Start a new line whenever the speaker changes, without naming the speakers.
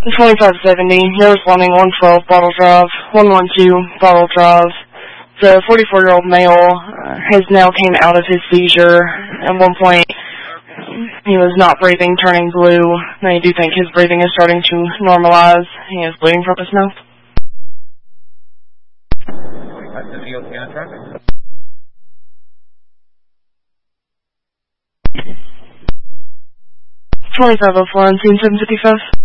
2570, you're responding 112 Bottle Drive, 112 Bottle Drive. The 44-year-old male has now came out of his seizure. At one point, he was not breathing, turning blue. They do think his breathing is starting to normalize. He is bleeding from his mouth. 2504 on scene 755.